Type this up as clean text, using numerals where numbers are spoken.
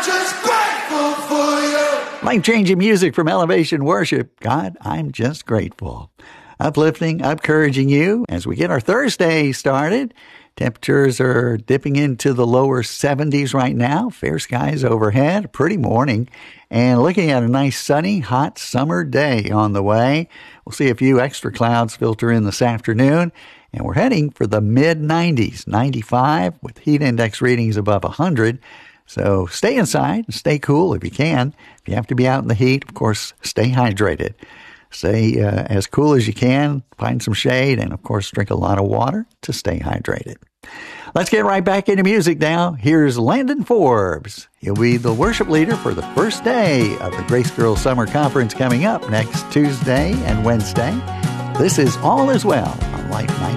just grateful for you. Life-changing music from Elevation Worship. God, I'm just grateful. Uplifting, encouraging you as we get our Thursday started. Temperatures are dipping into the lower 70s right now. Fair skies overhead, a pretty morning. And looking at a nice sunny, hot summer day on the way. We'll see a few extra clouds filter in this afternoon. And we're heading for the mid-90s, 95 with heat index readings above 100. So stay inside and stay cool if you can. If you have to be out in the heat, of course, stay hydrated. Stay as cool as you can, find some shade, and, of course, drink a lot of water to stay hydrated. Let's get right back into music now. Here's Landon Forbes. He'll be the worship leader for the first day of the Grace Girl Summer Conference coming up next Tuesday and Wednesday. This is All Is Well on Life 90.